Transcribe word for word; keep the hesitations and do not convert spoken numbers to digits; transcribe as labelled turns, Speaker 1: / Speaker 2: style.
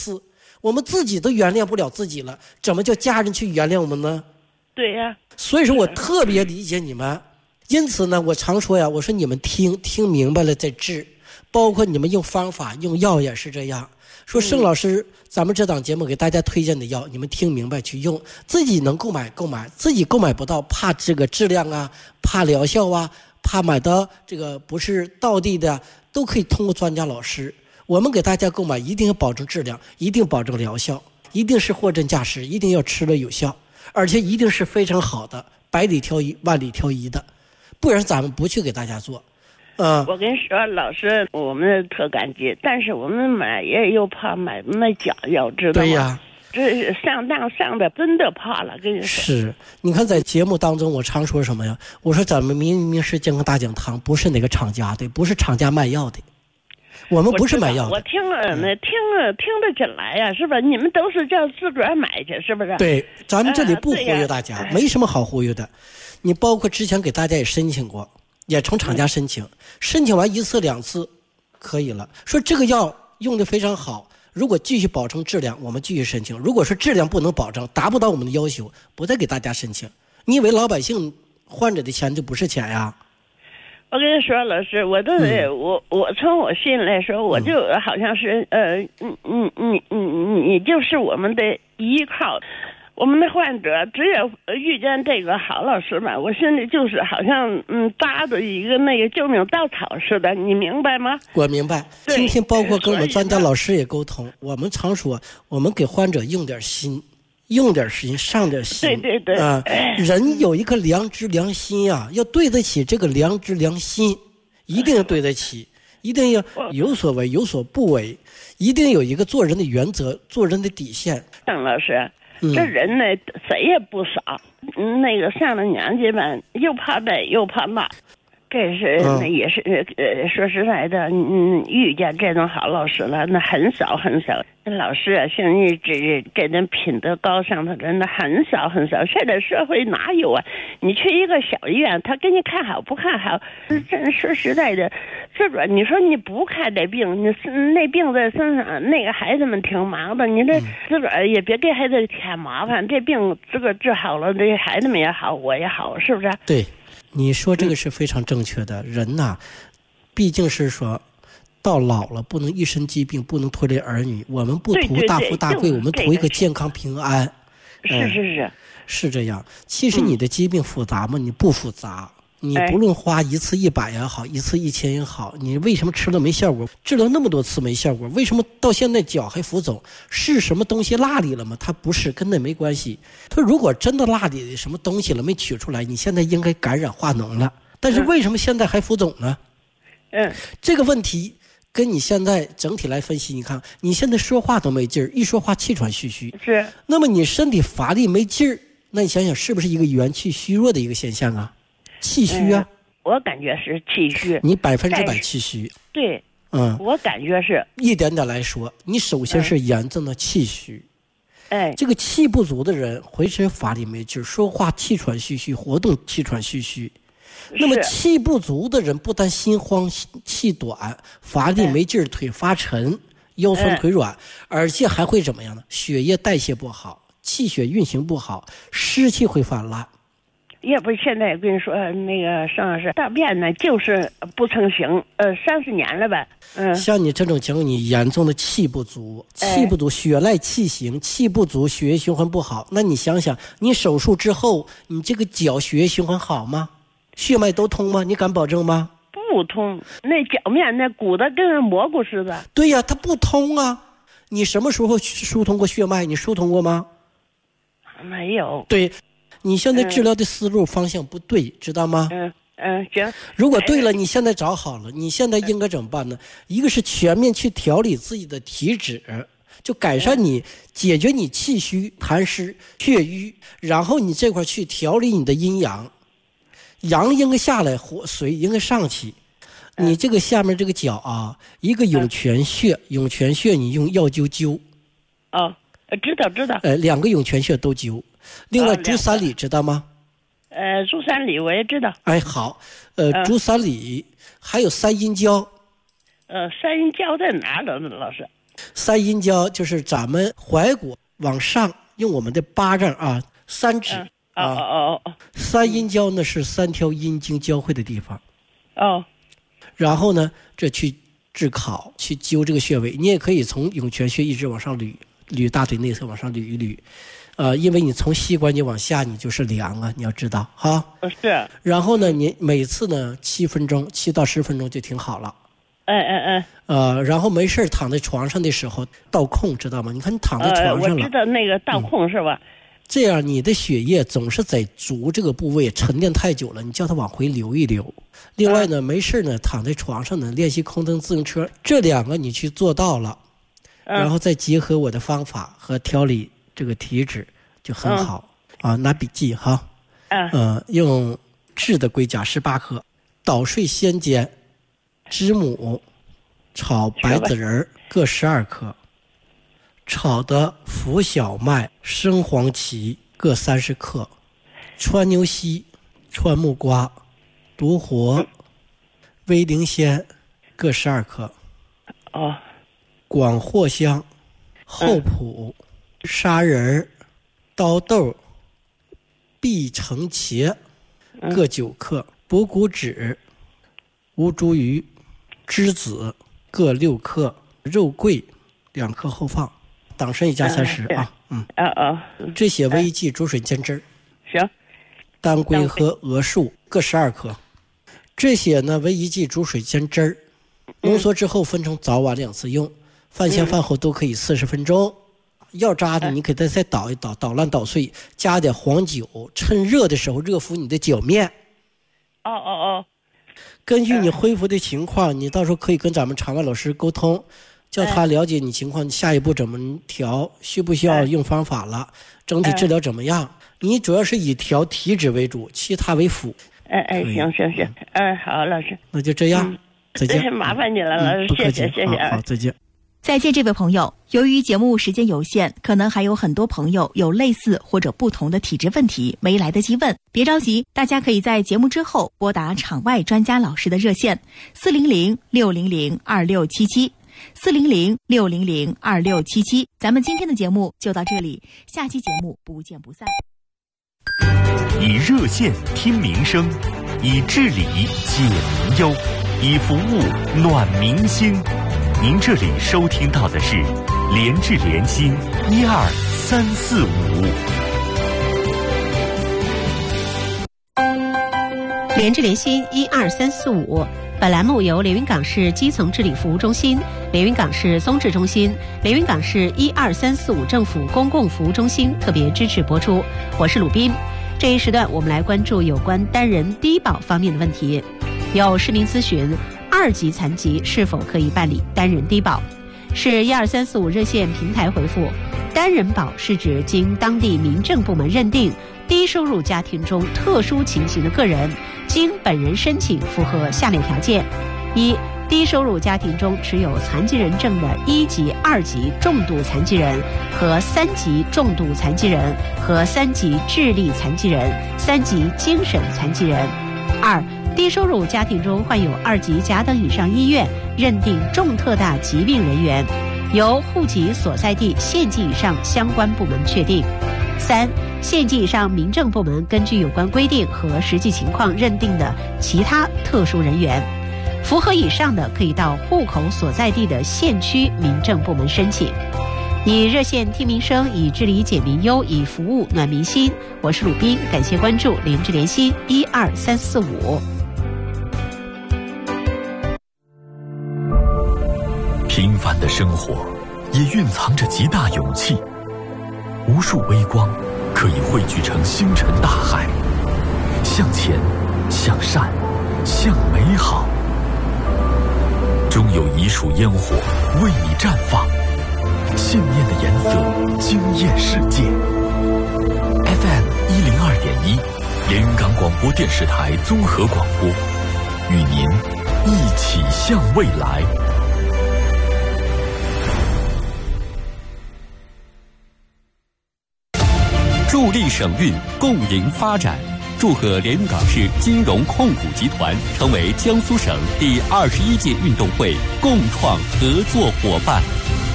Speaker 1: 次，我们自己都原谅不了自己了，怎么叫家人去原谅我们呢？
Speaker 2: 对呀、啊，
Speaker 1: 所以说我特别理解你们。因此呢，我常说呀，我说你们听听明白了再治，包括你们用方法用药也是这样。说盛老师、嗯、咱们这档节目给大家推荐的药，你们听明白去用，自己能购买购买，自己购买不到怕这个质量啊，怕疗效啊，怕买到这个不是道地的，都可以通过专家老师，我们给大家购买一定要保证质量，一定保证疗效，一定是货真价实，一定要吃了有效，而且一定是非常好的，百里挑一万里挑一的，不然咱们不去给大家做。嗯，
Speaker 2: 我跟你说，老师，我们特感激，但是我们买也又怕买买假药，知道吗？
Speaker 1: 对呀，
Speaker 2: 这上当上的真的怕了，跟你说。
Speaker 1: 是，你看在节目当中，我常说什么呀？我说咱们明明是健康大讲堂，不是哪个厂家的，不是厂家卖药的，我们不是买药的。
Speaker 2: 我听了呢，听了听得进来呀，是吧？你们都是叫自个儿买去，是不是？
Speaker 1: 对，咱们这里不忽悠大家，
Speaker 2: 呃、
Speaker 1: 没什么好忽悠的。你包括之前给大家也申请过。也从厂家申请，申请完一次两次可以了，说这个药用的非常好，如果继续保证质量我们继续申请，如果说质量不能保证，达不到我们的要求，不再给大家申请。你以为老百姓患者的钱就不是钱呀？
Speaker 2: 我跟你说，老师，我都得、嗯、我我从我心里来说，我就好像是、嗯、呃嗯嗯嗯嗯你就是我们的依靠。我们的患者只有遇见这个郝老师嘛，我心里就是好像嗯搭的一个那个救命稻草似的，你明白吗？
Speaker 1: 我明白。今天包括跟我们专家老师也沟通，我们常说我们给患者用点心，用点心，上点心。
Speaker 2: 对对对。
Speaker 1: 啊、呃，人有一颗良知良心呀、啊，要对得起这个良知良心，一定要对得起，一定要有所为有所不为，一定有一个做人的原则，做人的底线。
Speaker 2: 邓老师。这人呢，谁也不傻，嗯，那个上了年纪吧，又怕这又怕那，这是那也是呃，说实在的，嗯，遇见这种好老师了，那很少很少。老师啊，像你这这种品德高尚的人，那很少很少。现在社会哪有啊？你去一个小医院，他给你看好不看好？真说实在的，这个你说你不看这病，你那病在身上，那个孩子们挺忙的，你这自个儿也别给孩子添麻烦。这病自个儿治好了，这孩子们也好，我也好，是不是？
Speaker 1: 对，你说这个是非常正确的。人呐，毕竟是说。到老了不能一身疾病，不能拖累儿女。我们不图大富大贵，我们图一个健康平安。
Speaker 2: 是是是，
Speaker 1: 是这样。其实你的疾病复杂吗？你不复杂。你不论花一次一百也好，一次一千也好，你为什么吃了没效果？治了那么多次没效果，为什么到现在脚还浮肿？是什么东西落里了吗？它不是，跟那没关系。它如果真的落里什么东西了没取出来，你现在应该感染化脓了。但是为什么现在还浮肿呢？
Speaker 2: 嗯，
Speaker 1: 这个问题。跟你现在整体来分析，你看你现在说话都没劲儿，一说话气喘吁吁。
Speaker 2: 是。那
Speaker 1: 么你身体乏力没劲儿，那你想想是不是一个元气虚弱的一个现象啊？气虚啊。
Speaker 2: 嗯、我感觉是气虚。
Speaker 1: 你百分之百气虚。
Speaker 2: 对。
Speaker 1: 嗯。
Speaker 2: 我感觉是。
Speaker 1: 一点点来说，你首先是严重的气虚。
Speaker 2: 哎。
Speaker 1: 这个气不足的人，浑身乏力没劲儿，说话气喘吁吁，活动气喘吁吁。那么气不足的人不但心慌气短，乏力没劲儿，腿发沉，腰酸腿软，而且还会怎么样呢？血液代谢不好，气血运行不好，湿气会泛滥。
Speaker 2: 要不现在跟你说那个盛老师，大便呢就是不成形，呃，三十年了吧。嗯，
Speaker 1: 像你这种情况，你严重的气不足，气不足，血赖气行，气不足，血液循环不好。那你想想，你手术之后，你这个脚血液循环好吗？血脉都通吗？你敢保证吗？
Speaker 2: 不通，那脚面那鼓的跟蘑菇似的。
Speaker 1: 对呀，它不通啊！你什么时候疏通过血脉？你疏通过吗？
Speaker 2: 没有。
Speaker 1: 对，你现在治疗的思路方向不对，嗯、知道吗？
Speaker 2: 嗯嗯，行。
Speaker 1: 如果对了，你现在找好了，你现在应该怎么办呢？一个是全面去调理自己的体质，就改善你、解决你气虚、痰湿、血瘀，然后你这块去调理你的阴阳。阳应该下来，火水应该上去。你这个下面这个脚啊，一个涌泉穴，涌泉穴你用药灸灸。
Speaker 2: 哦，知道知道。
Speaker 1: 呃，两个涌泉穴都灸。另外，足三里知道吗？
Speaker 2: 呃，足三里我也知道。
Speaker 1: 哎，好，呃，足、呃、三里还有三阴交。
Speaker 2: 呃，三阴交在哪儿呢，老师？
Speaker 1: 三阴交就是咱们踝骨往上用我们的巴掌啊，三指、
Speaker 2: 嗯、啊。哦哦哦。
Speaker 1: 三阴交呢是三条阴经交汇的地方。
Speaker 2: 哦。
Speaker 1: 然后呢，这去治考，去灸这个穴位，你也可以从涌泉穴一直往上捋，捋大腿内侧往上捋一捋。呃，因为你从膝关节往下，你就是凉啊，你要知道哈。
Speaker 2: 是。然
Speaker 1: 后呢，你每次呢七分钟，七到十分钟就挺好了。
Speaker 2: 嗯嗯嗯。
Speaker 1: 呃，然后没事躺在床上的时候倒空，知道吗？你看你躺在床上了。
Speaker 2: 呃、我知道那个倒空、嗯、是吧？
Speaker 1: 这样你的血液总是在足这个部位沉淀太久了，你叫它往回流一流。另外呢，嗯、没事呢躺在床上呢练习空蹬自行车，这两个你去做到了，嗯、然后再结合我的方法和调理。这个体脂就很好、嗯、啊，拿笔记哈。嗯。呃，用炙的龟甲十八克，捣碎鲜煎，知母炒白子仁各十二克，炒的浮小麦、生黄芪各三十克，川牛膝、川木瓜、独活、威灵仙各十二克。
Speaker 2: 哦。
Speaker 1: 广藿香、厚朴。嗯砂仁、刀豆、碧城茄各九克，补骨脂、吴茱萸、栀子各六克，肉桂两克后放，党参一加三十啊。嗯
Speaker 2: 啊啊，
Speaker 1: 这些维剂煮水煎汁儿。
Speaker 2: 行。
Speaker 1: 当归和鹅树各十二克，这些呢维剂煮水煎汁儿，浓缩之后分成早晚两次用，饭前饭后都可以四十分钟。药渣呢，你给它再捣一捣，捣烂捣碎，加点黄酒，趁热的时候热敷你的脚面。
Speaker 2: 哦哦哦。
Speaker 1: 根据你恢复的情况，你到时候可以跟咱们场外老师沟通，叫他了解你情况，下一步怎么调，需不需要用方法了，整体治疗怎么样？你主要是以调体脂为主，其他为辅。
Speaker 2: 哎哎，行行行，哎好，老师。
Speaker 1: 那就这样，再见。
Speaker 2: 麻烦你了，老师，谢谢谢谢。
Speaker 1: 好，再见。
Speaker 3: 再见，这位朋友。由于节目时间有限，可能还有很多朋友有类似或者不同的体质问题没来得及问，别着急，大家可以在节目之后拨打场外专家老师的热线四零零六零零二六七七，四零零六零零二六七七。咱们今天的节目就到这里，下期节目不见不散。
Speaker 4: 以热线听民生，以治理解民忧，以服务暖民心。您这里收听到的是联治联心一二三四五。
Speaker 5: 联治联心一二三四五，本栏目由连云港市基层治理服务中心、连云港市松治中心、连云港市一二三四五政府公共服务中心特别支持播出。我是鲁斌。这一时段我们来关注有关单人低保方面的问题。有市民咨询，二级残疾是否可以办理单人低保？是一二三四五热线平台回复，单人保是指经当地民政部门认定低收入家庭中特殊情形的个人，经本人申请符合下列条件：一、低收入家庭中持有残疾人证的一级、二级重度残疾人和三级重度残疾人和三级智力残疾人、三级精神残疾人；二、低收入家庭中患有二级甲等以上医院认定重特大疾病人员，由户籍所在地县级以上相关部门确定；三、县级以上民政部门根据有关规定和实际情况认定的其他特殊人员。符合以上的，可以到户口所在地的县区民政部门申请。以热线听民生，以治理解民忧，以服务暖民心。我是鲁斌，感谢关注联治联心一二三四五。
Speaker 4: 平凡的生活也蕴藏着极大勇气，无数微光可以汇聚成星辰大海。向前，向善，向美好。终有一束烟火为你绽放，信念的颜色惊艳世界。F M 一零二点一，连云港广播电视台综合广播，与您一起向未来。助力省运，共赢发展。祝贺连云港市金融控股集团成为江苏省第二十一届运动会共创合作伙伴。